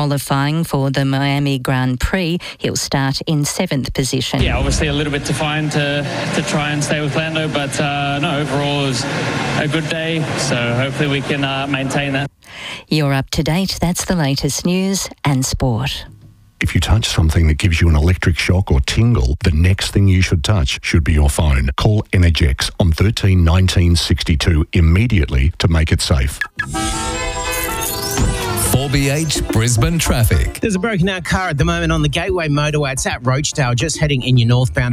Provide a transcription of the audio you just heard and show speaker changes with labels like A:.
A: qualifying for the Miami Grand Prix. He'll start in 7th position.
B: Yeah, obviously a little bit to find to try and stay with Lando, but no, overall it was a good day, so hopefully we can maintain that.
A: You're up to date. That's the latest news and sport.
C: If you touch something that gives you an electric shock or tingle, the next thing you should touch should be your phone. Call Energex on 13 19 62 immediately to make it safe.
D: 4BH Brisbane traffic.
E: There's a broken out car at the moment on the Gateway motorway. It's at Roachdale, just heading in your northbound